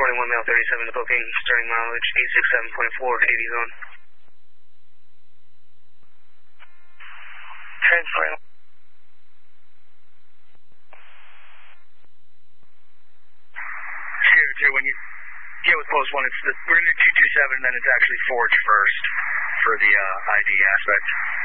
41 male 37 to booking, starting mileage 867.4, AV zone. Transferring. Here, when you get with post 1, we're going to do 227, then it's actually Forge first for the ID aspect.